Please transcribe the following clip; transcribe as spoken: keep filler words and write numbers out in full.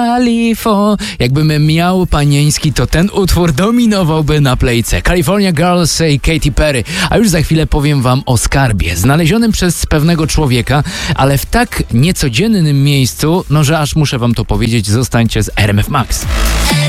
Califo. Jakbym miał panieński, to ten utwór dominowałby na playce. California Girls i Katy Perry. A już za chwilę powiem wam o skarbie, znalezionym przez pewnego człowieka, ale w tak niecodziennym miejscu, no że aż muszę wam to powiedzieć, zostańcie z R M F Max.